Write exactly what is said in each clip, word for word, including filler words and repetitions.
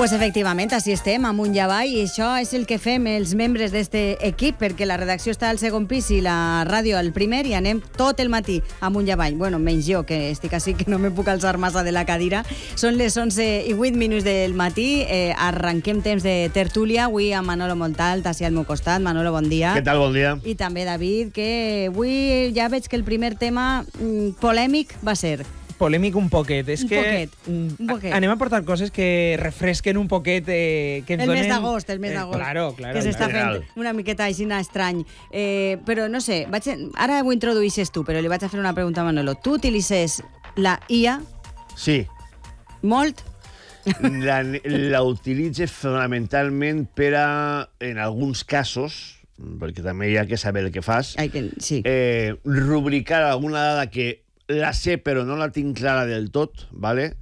Pues efectivament, així estem, amunt i avall, i això és el que fem els membres d'este equip, perquè la redacció està al segon pis i la ràdio al primer, i anem tot el matí amunt i avall. Bueno, menys jo, que estic així que no me puc alçar massa de la cadira. Són les onze i vuit minuts del matí, eh, arrenquem temps de tertúlia, avui amb Manolo Montal, d'ací al meu costat. Manolo, bon dia. Què tal, bon dia. I també David, que avui ja veig que el primer tema mm, polèmic va ser... Polèmic un poquet. És un que poquet, un poquet. Anem a portar coses que refresquen un poquet, eh, que ens el donen... mes d'agost, el mes d'agost. Eh, claro, claro. Que s'està claro. fent una miqueta així estrany. Eh, però no sé, vaig, ara ho introduïssis tu, però li vaig a fer una pregunta a Manolo. Tu utilitzes la I A? Sí. Molt? La, la utilitzo fonamentalment per a, en alguns casos, perquè també hi ha que saber el que fas, Ai, que, sí. eh, rubricar alguna dada que la sé però no la tinc clara del tot, ¿vale?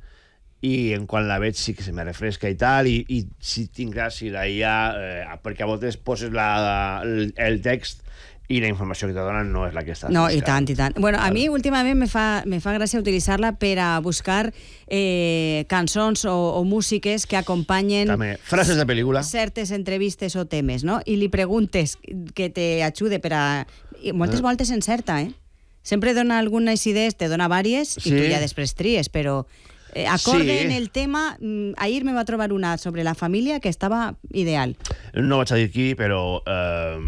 I en quan la veig sí que se me refresca i tal, i, i si tinc clar si la I A, eh, perquè a voltes poses la, el, el text i la informació que te donen no és la que estàs No, buscant. i tant, i tant. Bueno, a mi últimament me fa, me fa gràcia utilitzar-la per a buscar eh, cançons o, o músiques que acompanyen... També, frases de pel·lícula. Certes entrevistes o temes, no? I li preguntes que te ajude per a... I moltes Eh. voltes encerta, eh? Sempre dona algunes idees, te dona vàries, Sí. i tu ja després tries, però eh, acorde Sí. en el tema... Mm, ahir me va trobar una sobre la família que estava ideal. No vaig a dir qui, però eh,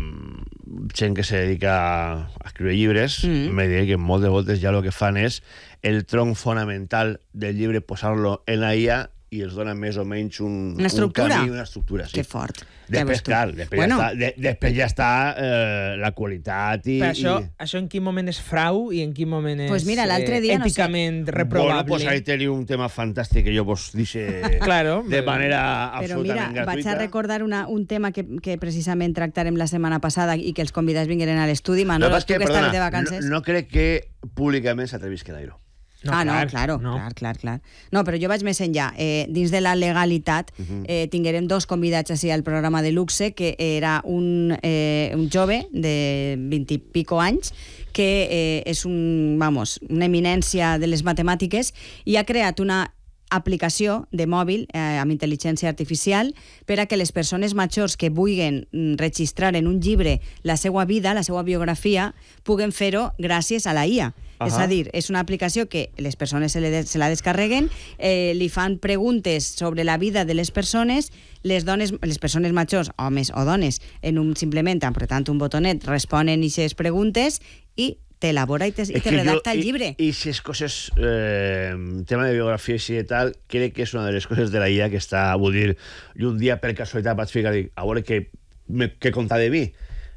gent que se dedica a escriure llibres Mm. me diré que molt de voltes ja el que fan és el tronc fonamental del llibre posar-lo en la I A i els dona més o menys un, Una estructura. un camí, una estructura. Sí. Que fort. Ja Després, veus tu. clar, després, Bueno. ja està, de, després ja està eh, la qualitat i... Però això, i... això en quin moment és frau i en quin moment és Pues mira, l'altre dia, no sé. èticament Bueno, reprobable? pues ahí teniu un tema fantàstic que jo vos dice Claro. de manera Però mira, absolutament gratuïta. vaig a recordar una, un tema que, que precisament tractarem la setmana passada i que els convidats vingueren a l'estudi. Lo Manolo, que passa tu és que, que, estaves perdona, de vacances... no, no crec que públicament s'atrevisqui a dir-ho. No, ah, no, clar, claro, no. clar, clar, clar. No, però jo vaig més enllà. Eh, dins de la legalitat, eh, tinguérem dos convidats així al programa de luxe, que era un, eh, un jove de vint i pico anys, que eh, és un, vamos, una eminència de les matemàtiques i ha creat una aplicació de mòbil eh, amb intel·ligència artificial per a que les persones majors que vulguin mm, registrar en un llibre la seva vida, la seva biografia, puguen fer-ho gràcies a la I A. Uh -huh. És a dir, és una aplicació que les persones se, le, se la descarreguen, eh, li fan preguntes sobre la vida de les persones, les dones, les persones majors, homes o dones, en un, simplement apretant un botonet, responen aquestes preguntes i t'elabora i te, i te redacta el llibre. I si és coses, eh, tema de biografia i de tal, crec que és una de les coses de la I A que està, vull dir, i un dia per casualitat vaig ficar, dic, a veure què, què contar de mi,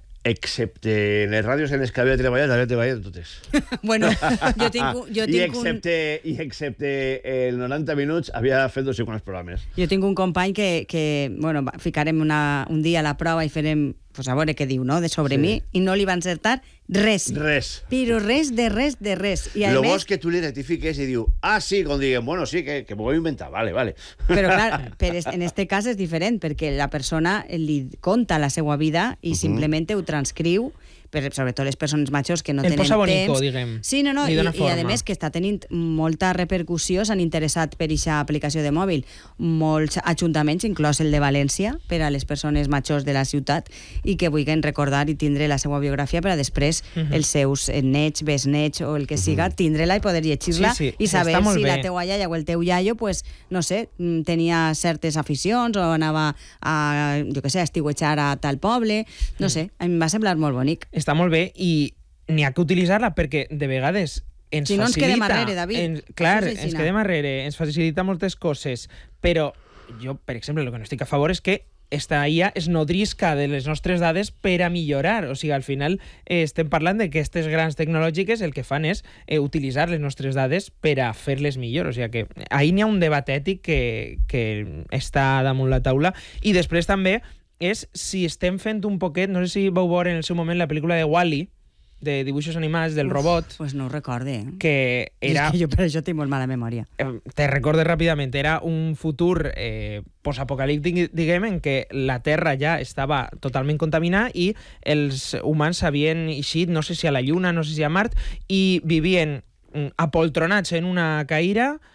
excepte les ràdios en les que havia treballat, havia treballat totes. Bueno, jo tinc, un- jo I, tinc excepte, un... I excepte el noranta minuts havia fet dos i quants programes. Jo tinc un company que, que bueno, va- ficarem una, un dia a la prova i farem, pues, a veure què diu, no?, de sobre Sí. mi, i no li va encertar res. Res. Però res de res de res. I a Lo més, bo és que tu li rectifiques i diu, ah, sí, com diguem, bueno, sí, que, que m'ho he inventat, vale, vale. però clar, per es- en este cas és diferent, perquè la persona li conta la seva vida i simplement ho transcriu, per, sobretot les persones majors que no El tenen posa bonico, temps. diguem. Sí, no, no, Li i, dona i a forma. més que està tenint molta repercussió, s'han interessat per aquesta aplicació de mòbil. Molts ajuntaments, inclòs el de València, per a les persones majors de la ciutat i que vulguin recordar i tindre la seva biografia per a després Uh -huh. els seus nets, besnets o el que siga, tindre-la i poder llegir-la Sí, sí, i saber està molt si bé. la teua iaia o el teu iaio, pues, no sé, mm, tenia certes aficions o anava a, jo què sé, a estiuetjar a tal poble, no sé, em va semblar molt bonic. Està molt bé i n'hi ha que utilitzar-la perquè de vegades ens Si no ens facilita... quedem arrere, David. En, clar, Això és així, ens no? quedem arrere, ens facilita moltes coses, però jo, per exemple, el que no estic a favor és que esta I A es nodrisca de les nostres dades per a millorar. O sigui, al final eh, estem parlant de que aquestes grans tecnològiques el que fan és eh, utilitzar les nostres dades per a fer-les millor. O sigui que ahir n'hi ha un debat ètic que, que està damunt la taula. I després també és si estem fent un poquet, no sé si vau veure en el seu moment la pel·lícula de Wall-E, de dibuixos animats, del Uf, robot, Pues no ho recorde, eh? que era... És que jo per això tinc molt mala memòria. Eh, te recordes ràpidament, era un futur eh, postapocalíptic, diguem, en què la Terra ja estava totalment contaminada i els humans havien eixit, no sé si a la Lluna, no sé si a Mart, i vivien mm, apoltronats en una caïra